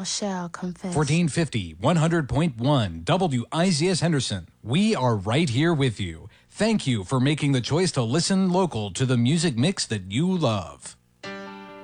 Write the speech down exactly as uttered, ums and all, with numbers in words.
shall, shall confess. fourteen fifty, one hundred point one, W I Z S Henderson. We are right here with you. Thank you for making the choice to listen local to the music mix that you love.